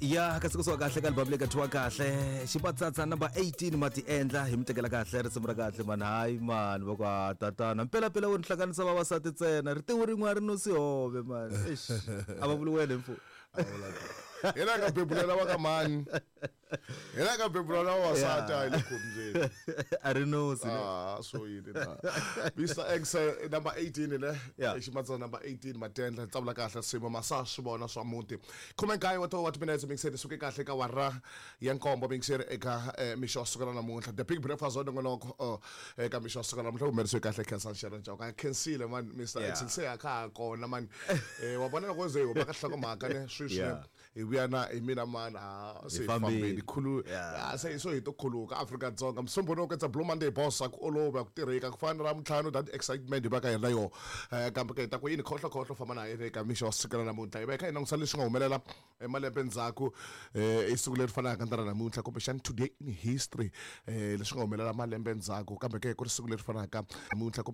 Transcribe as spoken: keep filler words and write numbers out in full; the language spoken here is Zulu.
Ya kasi kusuka kahle ka album leka thuwa kahle xipatsatsa number eighteen mati endla hi mitekela kahle risimu ra kahle man hayi man vakwa tatana mpela pela wo nihlanganisa vavasati ntsena ritiwu rin'wana ri no sihove man eish ava vuliwele mfu yena ka bebulela wa ka mani yena ka bebulela wa wasati hayi likhomzeni arinosi ah so yini na Mister X number eighteen le ximatsa number eighteen matendla tsavula kahle simo masa swi vona swa muti khume nkaye wa to wa timinetse mixer suke kahle ka wara ya nkombo mixer eka misho sukela namuntlha the big breakfast on ngonoko eka misho sukela namuntlha umeriswe kahle Khensa Sharon Chauka cancel man Mister X se akha kona man eh wabona loko ze ubaka hloko mhaka ne swiswi ibuyana imina man a sefambeni khulu ase so hito khuluka Africa Dzonga msombono ka tsa Blue Monday boss aku olova ku tirheka ku fana ra mtlhanu that excitement baka yena yo kambe ka ta ku yini khohlo khohlo famba na yena eka misho sukela namuntlha ibeka ina ngisa leswi nga humelela emalembe ndzhaku eh isuku leri fanaka ndara namuntlha kumbe xan today in history eh leswi nga humelela malembe ndzhaku kambe ke ku ri siku leri fanaka namuntlha.